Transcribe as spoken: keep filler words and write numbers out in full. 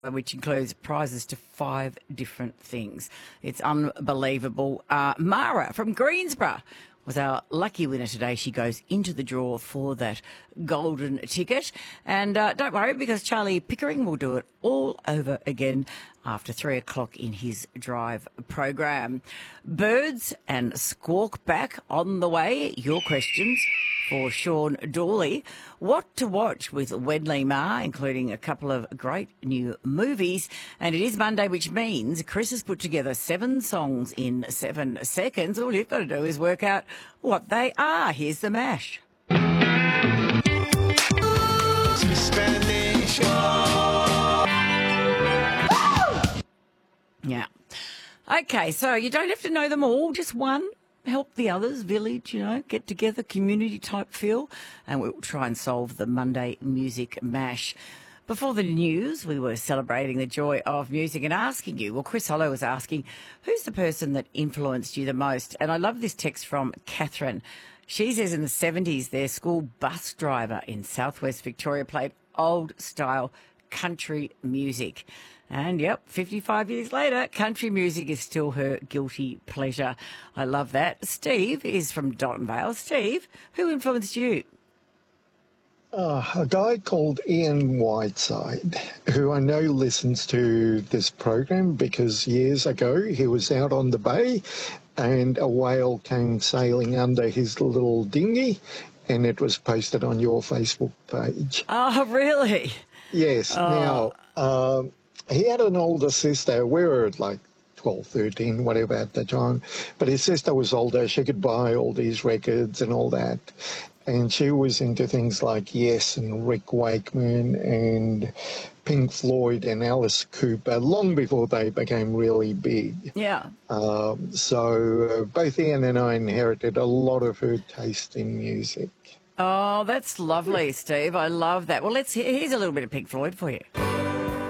which includes prizes to five different things. It's unbelievable. Uh, Mara from Greensborough was our lucky winner today. She goes into the draw for that golden ticket. And uh, don't worry, because Charlie Pickering will do it all over again after three o'clock in his drive program. Birds and Squawk back on the way. Your questions for Sean Dawley. What to watch with Wedley Ma, including a couple of great new movies. And it is Monday, which means Chris has put together seven songs in seven seconds. All you've got to do is work out what they are. Here's the mash. Yeah. Okay, so you don't have to know them all, just one. Help the others, village, you know, get together, community type feel, and we'll try and solve the Monday music mash. Before the news, we were celebrating the joy of music and asking you, well, Chris Hollow was asking, who's the person that influenced you the most? And I love this text from Catherine. She says in the seventies, their school bus driver in southwest Victoria played old-style country music. And, yep, fifty-five years later, country music is still her guilty pleasure. I love that. Steve is from Dottenvale. Steve, who influenced you? Uh, a guy called Ian Whiteside, who I know listens to this program because years ago he was out on the bay and a whale came sailing under his little dinghy and it was posted on your Facebook page. Oh, really? Yes. Oh. Now, um, he had an older sister. We were like twelve, thirteen, whatever at the time. But his sister was older. She could buy all these records and all that. And she was into things like Yes and Rick Wakeman and Pink Floyd and Alice Cooper long before they became really big. Yeah. Um, so uh, both Ian and I inherited a lot of her taste in music. Oh, that's lovely, Steve. I love that. Well, let's here's a little bit of Pink Floyd for you.